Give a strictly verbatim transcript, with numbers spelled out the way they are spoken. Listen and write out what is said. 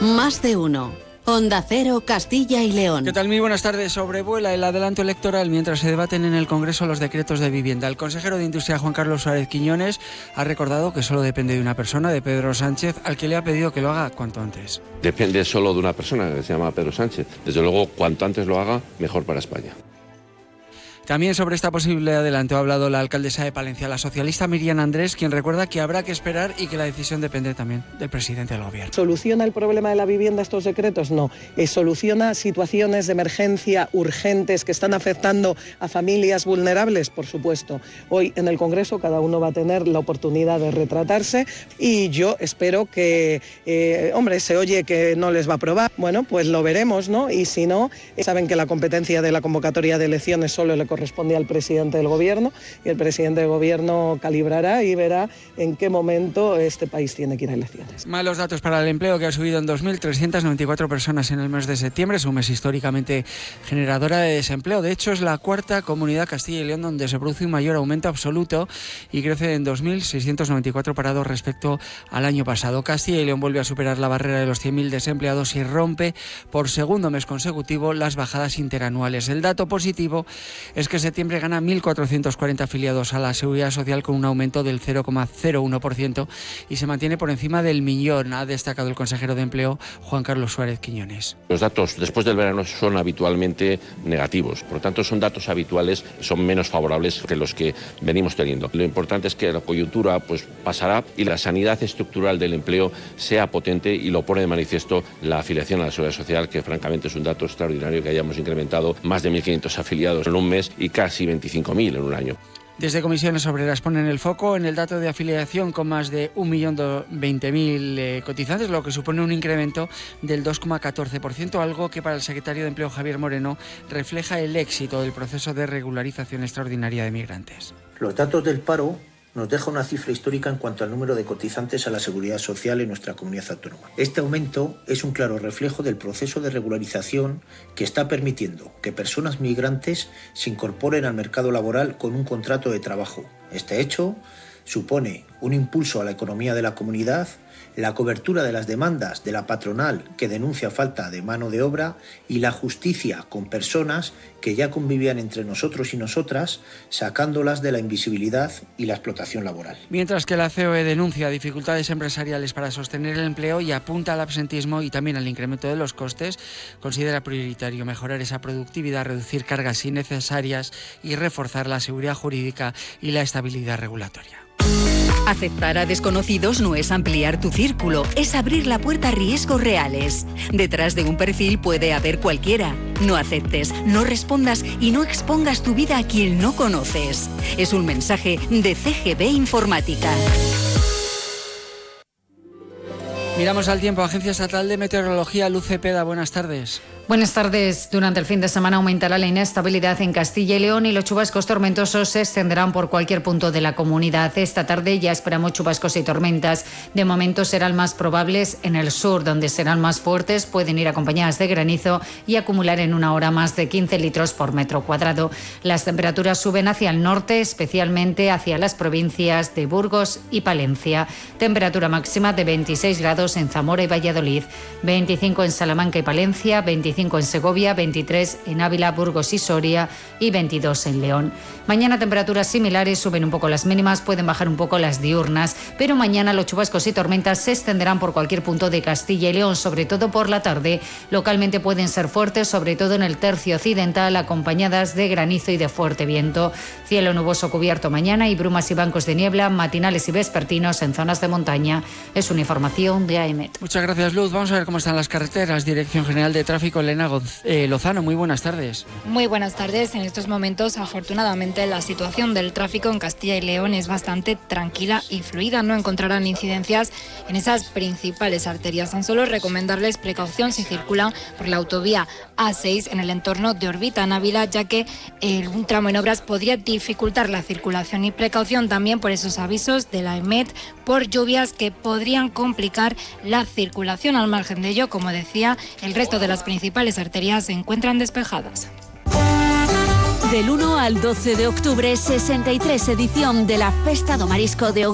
Más de uno. Onda Cero, Castilla y León. ¿Qué tal? Muy buenas tardes. Sobrevuela el adelanto electoral mientras se debaten en el Congreso los decretos de vivienda. El consejero de Industria, Juan Carlos Suárez Quiñones, ha recordado que solo depende de una persona, de Pedro Sánchez, al que le ha pedido que lo haga cuanto antes. Depende solo de una persona, que se llama Pedro Sánchez. Desde luego, cuanto antes lo haga, mejor para España. También sobre esta posible adelanto ha hablado la alcaldesa de Palencia, la socialista Miriam Andrés, quien recuerda que habrá que esperar y que la decisión depende también del presidente del gobierno. ¿Soluciona el problema de la vivienda estos decretos? No. Eh, ¿Soluciona situaciones de emergencia urgentes que están afectando a familias vulnerables? Por supuesto. Hoy en el Congreso cada uno va a tener la oportunidad de retratarse y yo espero que, eh, hombre, se oye que no les va a aprobar. Bueno, pues lo veremos, ¿no? Y si no, eh, saben que la competencia de la convocatoria de elecciones solo le corresponde al presidente del gobierno y el presidente del gobierno calibrará y verá en qué momento este país tiene que ir a elecciones. Malos datos para el empleo, que ha subido en dos mil trescientas noventa y cuatro personas en el mes de septiembre. Es un mes históricamente generadora de desempleo. De hecho, es la cuarta comunidad, Castilla y León, donde se produce un mayor aumento absoluto y crece en dos mil seiscientos noventa y cuatro parados respecto al año pasado. Castilla y León vuelve a superar la barrera de los cien mil desempleados y rompe por segundo mes consecutivo las bajadas interanuales. El dato positivo es que septiembre gana mil cuatrocientos cuarenta afiliados a la Seguridad Social con un aumento del cero coma cero uno por ciento y se mantiene por encima del millón, ha destacado el consejero de Empleo, Juan Carlos Suárez Quiñones. Los datos después del verano son habitualmente negativos, por lo tanto son datos habituales, son menos favorables que los que venimos teniendo. Lo importante es que la coyuntura pues pasará y la sanidad estructural del empleo sea potente, y lo pone de manifiesto la afiliación a la Seguridad Social, que francamente es un dato extraordinario que hayamos incrementado más de mil quinientos afiliados en un mes y casi veinticinco mil en un año. Desde Comisiones Obreras ponen el foco en el dato de afiliación con más de un millón veinte mil eh, cotizantes, lo que supone un incremento del dos coma catorce por ciento, algo que para el secretario de Empleo, Javier Moreno, refleja el éxito del proceso de regularización extraordinaria de migrantes. Los datos del paro nos deja una cifra histórica en cuanto al número de cotizantes a la Seguridad Social en nuestra comunidad autónoma. Este aumento es un claro reflejo del proceso de regularización que está permitiendo que personas migrantes se incorporen al mercado laboral con un contrato de trabajo. Este hecho supone un impulso a la economía de la comunidad, la cobertura de las demandas de la patronal que denuncia falta de mano de obra y la justicia con personas que ya convivían entre nosotros y nosotras, sacándolas de la invisibilidad y la explotación laboral. Mientras que la C O E denuncia dificultades empresariales para sostener el empleo y apunta al absentismo y también al incremento de los costes, considera prioritario mejorar esa productividad, reducir cargas innecesarias y reforzar la seguridad jurídica y la estabilidad regulatoria. Aceptar a desconocidos no es ampliar tu círculo, es abrir la puerta a riesgos reales. Detrás de un perfil puede haber cualquiera. No aceptes, no respondas y no expongas tu vida a quien no conoces. Es un mensaje de C G B Informática. Miramos al tiempo. Agencia Estatal de Meteorología, Luz Cepeda, buenas tardes. Buenas tardes. Durante el fin de semana aumentará la inestabilidad en Castilla y León y los chubascos tormentosos se extenderán por cualquier punto de la comunidad. Esta tarde ya esperamos chubascos y tormentas. De momento serán más probables en el sur, donde serán más fuertes, pueden ir acompañadas de granizo y acumular en una hora más de quince litros por metro cuadrado. Las temperaturas suben hacia el norte, especialmente hacia las provincias de Burgos y Palencia. Temperatura máxima de veintiséis grados en Zamora y Valladolid, veinticinco en Salamanca y Palencia, veinticinco en Segovia, veintitrés en Ávila, Burgos y Soria y veintidós en León. Mañana temperaturas similares, suben un poco las mínimas, pueden bajar un poco las diurnas, pero mañana los chubascos y tormentas se extenderán por cualquier punto de Castilla y León, sobre todo por la tarde. Localmente pueden ser fuertes, sobre todo en el tercio occidental, acompañadas de granizo y de fuerte viento. Cielo nuboso cubierto mañana y brumas y bancos de niebla matinales y vespertinos en zonas de montaña. Es una información de A E M E T. Muchas gracias, Luz. Vamos a ver cómo están las carreteras. Dirección General de Tráfico, Elena Gonz- eh, Lozano, muy buenas tardes. Muy buenas tardes. En estos momentos, afortunadamente, la situación del tráfico en Castilla y León es bastante tranquila y fluida. No encontrarán incidencias en esas principales arterias. Tan solo recomendarles precaución si circulan por la autovía A seis en el entorno de Orbita, en Ávila, ya que eh, un tramo en obras podría dificultar la circulación, y precaución también por esos avisos de la A E M E T por lluvias que podrían complicar la circulación. Al margen de ello, como decía, el resto de las principales arterias se encuentran despejadas. Del uno al doce de octubre, sesenta y tres edición de la Festa do Marisco de